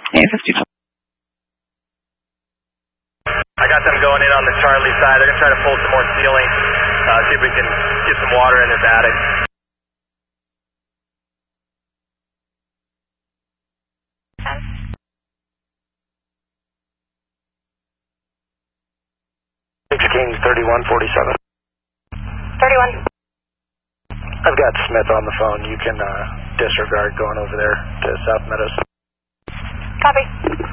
A52. I got them going in on the Charlie side. They're going to try to pull some more ceiling, see if we can get some water in this attic. Kings 3147. 31. I've got Smith on the phone. You can disregard going over there to South Meadows. Copy.